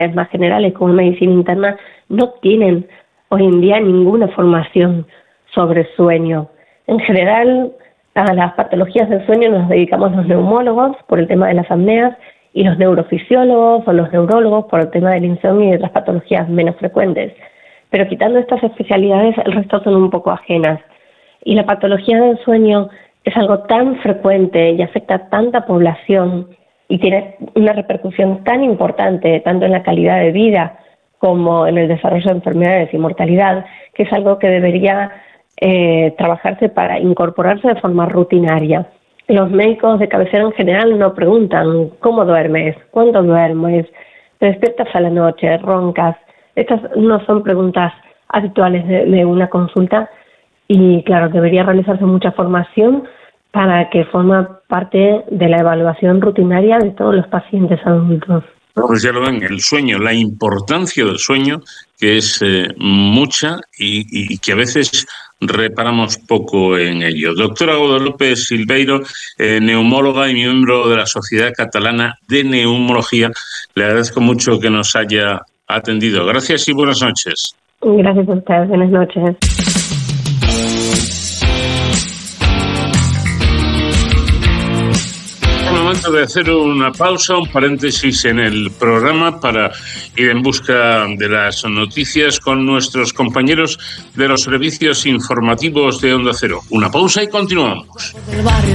más generales como medicina interna no tienen hoy en día ninguna formación sobre sueño. En general, a las patologías del sueño nos dedicamos los neumólogos por el tema de las apneas y los neurofisiólogos o los neurólogos por el tema del insomnio y de las patologías menos frecuentes. Pero quitando estas especialidades, el resto son un poco ajenas. Y la patología del sueño es algo tan frecuente y afecta a tanta población y tiene una repercusión tan importante, tanto en la calidad de vida como en el desarrollo de enfermedades y mortalidad, que es algo que debería trabajarse para incorporarse de forma rutinaria. Los médicos de cabecera en general no preguntan ¿cómo duermes? ¿Cuándo duermes? ¿Te despiertas a la noche? ¿Roncas? Estas no son preguntas habituales de una consulta y, claro, debería realizarse mucha formación para que forma parte de la evaluación rutinaria de todos los pacientes adultos. Pues ya lo ven, el sueño, la importancia del sueño, que es mucha y que a veces reparamos poco en ello. Doctora Guadalupe Silveiro, neumóloga y miembro de la Sociedad Catalana de Neumología, le agradezco mucho que nos haya atendido. Gracias y buenas noches. Gracias a ustedes, buenas noches. Momento de hacer una pausa, un paréntesis en el programa para ir en busca de las noticias con nuestros compañeros de los servicios informativos de Onda Cero. Una pausa y continuamos.